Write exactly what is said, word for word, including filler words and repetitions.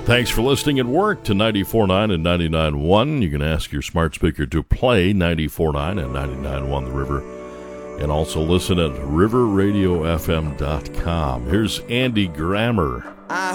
Thanks for listening at work to ninety-four point nine and ninety-nine point one. You can ask your smart speaker to play ninety-four point nine and ninety-nine point one The River. And also listen at river radio f m dot com. Here's Andy Grammer. I